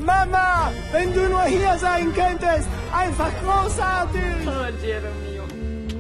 Mama, wenn du nur hier sein könntest. Einfach großartig. Oh, Dio mio.